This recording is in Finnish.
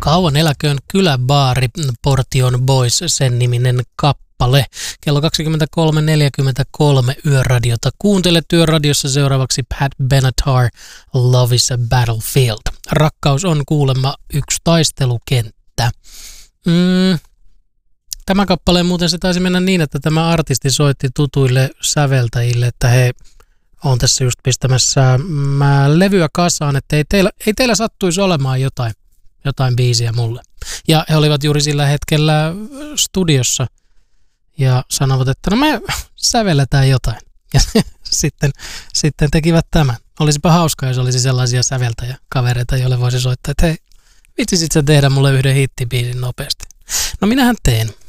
Kauan eläköön kyläbaari, Portion Boys, sen niminen kappale. Kello 23.43 Yöradiota. Kuuntelet Yöradiossa seuraavaksi Pat Benatar, Love is a Battlefield. Rakkaus on kuulemma yksi taistelukenttä. Tämä kappale muuten se taisi mennä niin, että tämä artisti soitti tutuille säveltäjille, että he on tässä just pistämässä levyä kasaan, että ei teillä sattuisi olemaan jotain biisiä mulle. Ja he olivat juuri sillä hetkellä studiossa ja sanovat, että no me sävelletään jotain. Ja sitten tekivät tämän. Olisipa hauskaa, jos olisi sellaisia säveltäjäkavereita, joille voisi soittaa, että hei, vitsisit sä tehdä mulle yhden hittibiisin nopeasti. No minähän teen.